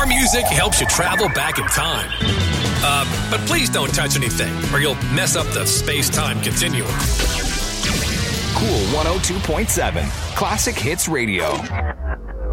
Our music helps you travel back in time. But please don't touch anything, or you'll mess up the space-time continuum. Cool 102.7 Classic Hits Radio.